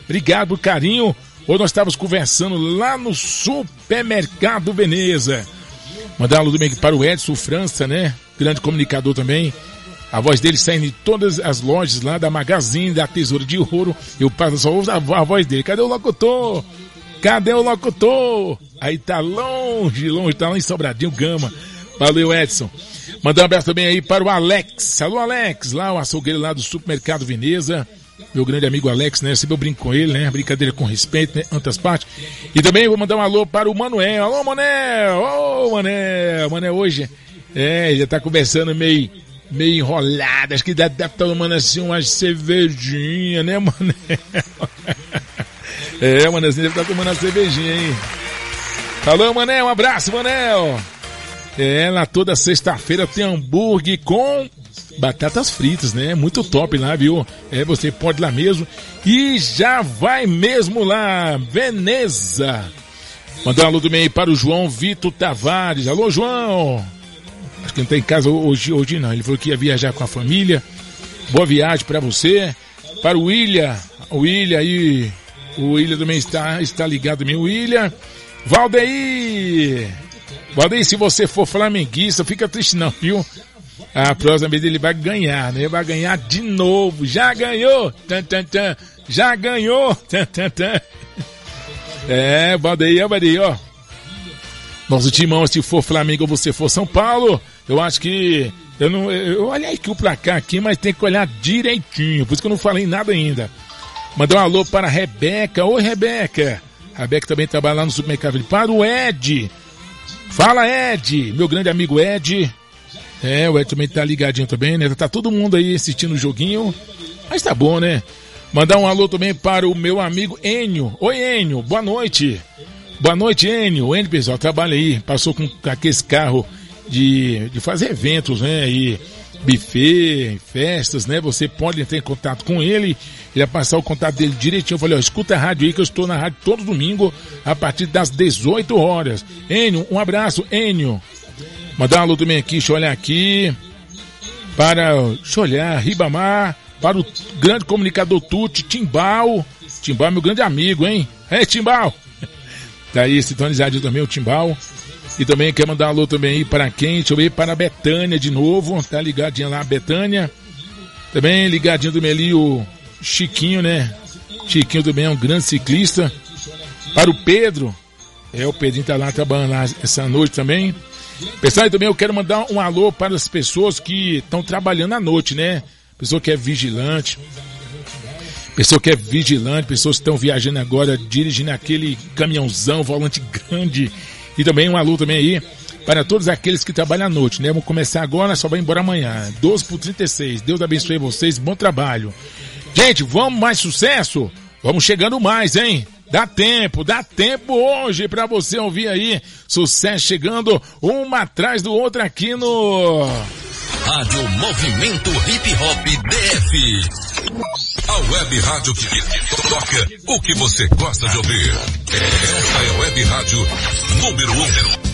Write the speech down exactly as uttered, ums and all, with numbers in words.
Obrigado por carinho. Hoje nós estávamos conversando lá no Supermercado Veneza. Mandar um alô também para o Edson França, né? Grande comunicador também. A voz dele sai em todas as lojas lá da Magazine, da Tesoura de Ouro. Eu passo só ouço a, a voz dele. Cadê o locutor? Cadê o locutor? Aí tá longe, longe, tá lá em Sobradinho, Gama. Valeu, Edson. Mandar um abraço também aí para o Alex. Alô, Alex, lá o açougueiro lá do Supermercado Veneza. Meu grande amigo Alex, né? Sempre eu brinco com ele, né? Brincadeira com respeito, né? Outras partes. E também vou mandar um alô para o Manuel. Alô, Manel! Ô, Manel! Manel hoje, é, já tá conversando meio, meio enrolado. Acho que deve estar tomando assim umas cervejinhas, né, Manel? É, Manelzinho deve estar tomando uma cervejinha, hein? Falou, Manel, um abraço, Manel! É, lá toda sexta-feira tem hambúrguer com batatas fritas, né? Muito top lá, viu? É, você pode ir lá mesmo e já vai mesmo lá, Veneza. Mandar um alô também aí para o João Vitor Tavares. Alô, João! Acho que não tá em casa hoje, hoje não. Ele falou que ia viajar com a família. Boa viagem para você. Para o William. O William aí. O William também está, está ligado também. O William. Valdeir! Valdeir, se você for flamenguista, fica triste não, viu? A próxima vez ele vai ganhar, né? Vai ganhar de novo. Já ganhou! Tan, tan, tan. Já ganhou! Tan, tan, tan. É, Valdeir, Valdeir, ó. Nosso timão, se for Flamengo ou você for São Paulo, eu acho que... Eu não, eu olhei aqui o placar aqui, mas tem que olhar direitinho. Por isso que eu não falei nada ainda. Mandar um alô para a Rebeca. Oi, Rebeca. A Rebeca também trabalha lá no supermercado. Para o Ed. Fala, Ed. Meu grande amigo Ed. É, o Ed também tá ligadinho também, né? Tá todo mundo aí assistindo o joguinho. Mas tá bom, né? Mandar um alô também para o meu amigo Enio. Oi, Enio. Boa noite. Boa noite, Enio. O Enio, pessoal, trabalha aí. Passou com aquele carro de, de fazer eventos, né? E buffet, festas, né? Você pode entrar em contato com ele. Ele vai passar o contato dele direitinho. Eu falei, ó, escuta a rádio aí que eu estou na rádio todo domingo a partir das dezoito horas. Enio, um abraço, Enio. Mandar um alô também aqui, deixa eu olhar aqui. Para, deixa eu olhar, Ribamar. Para o grande comunicador Tuti, Timbal. Timbal é meu grande amigo, hein? É, Timbal. Tá aí sintonizado também o Timbal. E também quer mandar um alô também aí para quem? Deixa eu ver, para a Betânia de novo. Tá ligadinha lá, a Betânia. Também ligadinho também ali o Chiquinho, né? Chiquinho também é um grande ciclista. Para o Pedro. É, o Pedrinho tá lá trabalhando lá essa noite também. Pessoal, e também eu quero mandar um alô para as pessoas que estão trabalhando à noite, né? Pessoa que é vigilante. Pessoa que é vigilante, pessoas que estão viajando agora, dirigindo aquele caminhãozão, volante grande. E também um alô também aí para todos aqueles que trabalham à noite, né? Vamos começar agora, só vai embora amanhã. doze por trinta e seis. Deus abençoe vocês, bom trabalho. Gente, vamos mais sucesso? Vamos chegando mais, hein? Dá tempo, dá tempo hoje pra você ouvir aí. Sucesso chegando, uma atrás do outro aqui no... Rádio Movimento Hip Hop D F. A web rádio que toca o que você gosta de ouvir. Esta é a web rádio número um.